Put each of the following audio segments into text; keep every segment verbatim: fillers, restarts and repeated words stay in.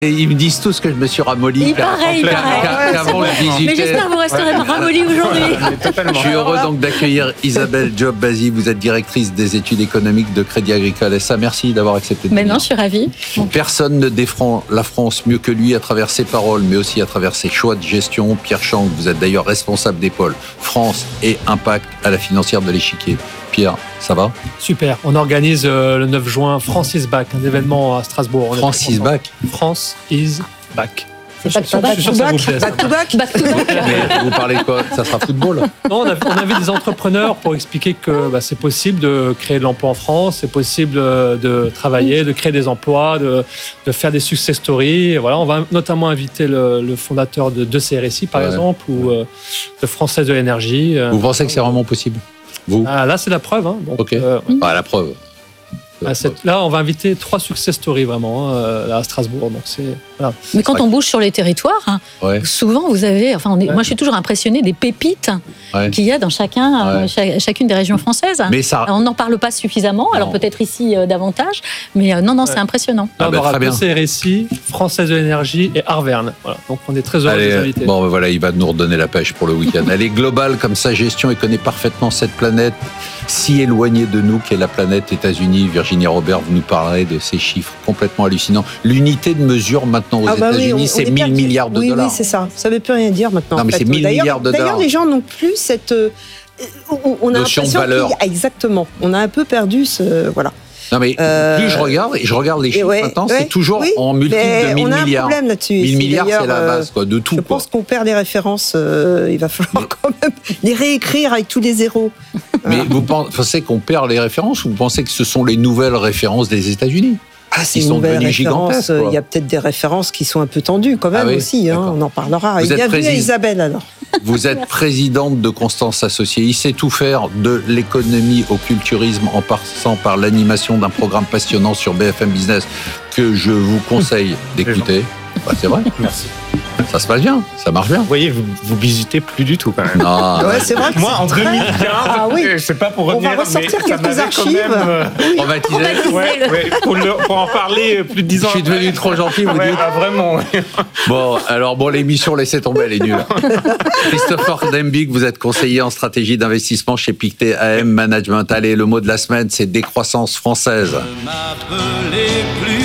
Et ils me disent tous que je me suis ramolli. Il paraît, il paraît. Qu'avant, je visitais. Mais j'espère que vous resterez ramolli aujourd'hui. Je suis heureux donc d'accueillir Isabelle Job-Bazzi. Vous êtes directrice des études économiques de Crédit Agricole S A. Merci d'avoir accepté de Mais venir. non, je suis ravie. Personne ne défend la France mieux que lui à travers ses paroles, mais aussi à travers ses choix de gestion. Pierre Chang, vous êtes d'ailleurs responsable des pôles France et Impact à la financière de l'Échiquier. Pierre, ça va? Super. On organise euh, le neuf juin France is back, un événement à Strasbourg. On France is back. France is back. C'est back to back. Je suis sûr que ça vous plaît. Back to back. Back to back. Mais vous parlez de quoi? Ça sera football? Non, on a, on avait des entrepreneurs pour expliquer que bah, c'est possible de créer de l'emploi en France, c'est possible de travailler, de créer des emplois, de, de faire des success stories. Et voilà, on va notamment inviter le, le fondateur de, de C R S I, par ouais. exemple, ou euh, de Française de l'énergie. Vous pensez que c'est vraiment possible? Vous? Ah, là, c'est la preuve. Hein. Donc, ok. euh, bah, la preuve. Ah, cette, là, on va inviter trois success stories vraiment hein, là, à Strasbourg. Donc c'est, voilà. Mais quand on bouge sur les territoires, hein, ouais. souvent vous avez, enfin, on est, ouais. moi je suis toujours impressionnée des pépites ouais. qu'il y a dans chacun, ouais. chaque, chacune des régions françaises. Mais ça... On n'en parle pas suffisamment, non. Alors peut-être ici euh, davantage, mais euh, non, non, ouais. c'est impressionnant. Là, ah on bah, aura très bien. C R S I, Française de l'énergie et Arverne. Voilà. Donc on est très heureux de les inviter. Bon, ben voilà, il va nous redonner la pêche pour le week-end. Elle est globale comme sa gestion et connaît parfaitement cette planète si éloignée de nous qu'est la planète États-Unis. Virginie Robert, vous nous parlerez de ces chiffres complètement hallucinants. L'unité de mesure maintenant aux ah bah États-Unis, oui, c'est mille milliards de oui, dollars. Oui, c'est ça. Ça ne veut plus rien dire maintenant. Non, mais en fait. c'est mille milliards de dollars. D'ailleurs, les gens n'ont plus cette. Euh, on, on a notion de l'impression valeur. qu'il y a, exactement. On a un peu perdu ce. Voilà. Non, mais euh, plus je regarde, et je regarde les chiffres ouais, maintenant, ouais, c'est toujours oui, en multiple de mille on a milliards. Un problème là-dessus. mille milliards, c'est la base quoi, de tout. Je quoi. pense qu'on perd les références. Euh, il va falloir mais, quand même les réécrire avec tous les zéros. Mais voilà. Vous pensez qu'on perd les références ou vous pensez que ce sont les nouvelles références des États-Unis? Ah, c'est une nouvelle référence. Il y a peut-être des références qui sont un peu tendues quand même ah oui, aussi. Hein, on en parlera. Vous et bienvenue à Isabelle alors. Vous êtes présidente de Constance Associés. Il sait tout faire de l'économie au culturisme en passant par l'animation d'un programme passionnant sur B F M Business que je vous conseille d'écouter. Bah, c'est vrai. Merci. Ça se passe bien, ça marche bien. Vous voyez, vous, vous visitez plus du tout quand même. Non, ouais, c'est vrai. Moi, en deux mille quinze, ah, oui. je sais pas pour revenir, on va ressortir mais quelques ça archives. Quand même, euh, oui. Traumatisé. Ouais, ouais, pour, le, pour en parler plus de dix ans. Je suis devenu après. trop gentil, vous ouais, dites. Ah, vraiment. Bon, alors bon, l'émission, laissez tomber, elle est nulle. Christopher Dembig, vous êtes conseiller en stratégie d'investissement chez Pictet A M Management. Allez, le mot de la semaine, c'est décroissance française. Ne m'appelez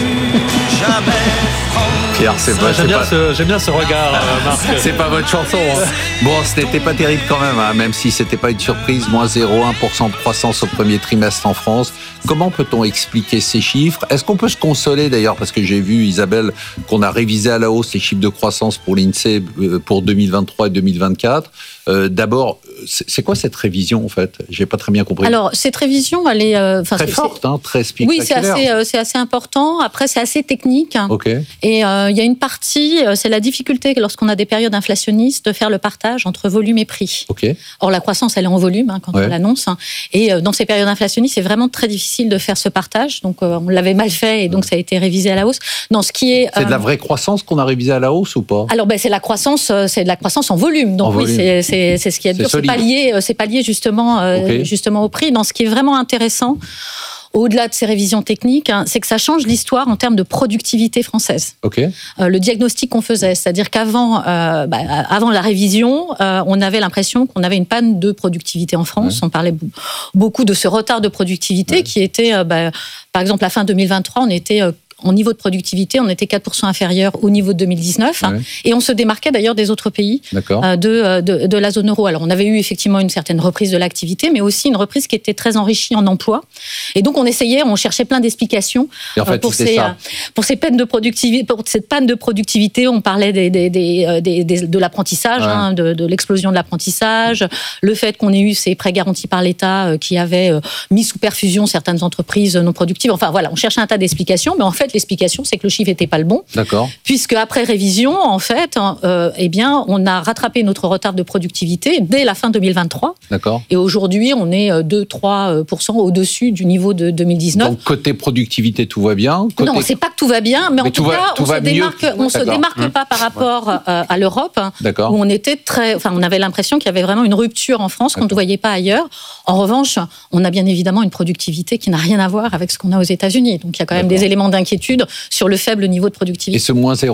plus jamais. Pierre, c'est pas, j'aime, bien pas... Ce, j'aime bien ce regard, euh, Marc. C'est pas votre chanson. Hein. Bon, ce n'était pas terrible quand même, hein, même si c'était pas une surprise. Moins zéro virgule un pour cent de croissance au premier trimestre en France. Comment peut-on expliquer ces chiffres? Est-ce qu'on peut se consoler d'ailleurs? Parce que j'ai vu, Isabelle, qu'on a révisé à la hausse les chiffres de croissance pour l'INSEE pour deux mille vingt-trois et deux mille vingt-quatre. Euh, d'abord, c'est quoi cette révision en fait? J'ai pas très bien compris. Alors cette révision, elle est euh, très forte, hein, très spectaculaire. Oui, c'est assez, euh, c'est assez important. Après, c'est assez technique. Ok. Et il euh, y a une partie, euh, c'est la difficulté lorsqu'on a des périodes inflationnistes de faire le partage entre volume et prix. Ok. Or la croissance, elle est en volume hein, quand ouais. on l'annonce. Hein, et euh, dans ces périodes inflationnistes, c'est vraiment très difficile de faire ce partage. Donc euh, on l'avait mal fait et donc ça a été révisé à la hausse. Non, ce qui est. C'est euh, de la vraie croissance qu'on a révisé à la hausse ou pas? Alors ben c'est la croissance, c'est de la croissance en volume. Donc en oui, volume. c'est, c'est C'est, c'est ce qui est dur, c'est pas lié, c'est pas lié justement, euh, okay. justement au prix. Dans ce qui est vraiment intéressant, au-delà de ces révisions techniques, hein, c'est que ça change l'histoire en termes de productivité française. Okay. Euh, le diagnostic qu'on faisait, c'est-à-dire qu'avant euh, bah, avant la révision, euh, on avait l'impression qu'on avait une panne de productivité en France. Ouais. On parlait beaucoup de ce retard de productivité ouais. qui était, euh, bah, par exemple, à la fin deux mille vingt-trois, on était... Euh, en niveau de productivité, on était quatre pour cent inférieur au niveau de deux mille dix-neuf. Ouais. Hein, et on se démarquait d'ailleurs des autres pays euh, de, de, de la zone euro. Alors, on avait eu effectivement une certaine reprise de l'activité, mais aussi une reprise qui était très enrichie en emploi. Et donc, on essayait, on cherchait plein d'explications en fait, euh, pour, ces, euh, pour, ces peines de productivité, pour cette panne de productivité. On parlait des, des, des, des, des, de l'apprentissage, ouais. hein, de, de l'explosion de l'apprentissage, le fait qu'on ait eu ces prêts garantis par l'État euh, qui avaient euh, mis sous perfusion certaines entreprises non productives. Enfin, voilà, on cherchait un tas d'explications, mais en fait, l'explication, c'est que le chiffre n'était pas le bon. D'accord. Puisque après révision, en fait, euh, eh bien, on a rattrapé notre retard de productivité dès la fin deux mille vingt-trois. D'accord. Et aujourd'hui, on est deux à trois pour cent au-dessus du niveau de deux mille dix-neuf. Donc, côté productivité, tout va bien. Côté... Non, c'est pas que tout va bien, mais, mais en tout, tout cas, va, on se démarque, mieux. on se démarque mmh. pas par rapport euh, à l'Europe, D'accord. où on était très, enfin, on avait l'impression qu'il y avait vraiment une rupture en France qu'on ne voyait pas ailleurs. En revanche, on a bien évidemment une productivité qui n'a rien à voir avec ce qu'on a aux États-Unis. Donc, il y a quand même D'accord. des éléments d'inquiétude sur le faible niveau de productivité. Et ce moins zéro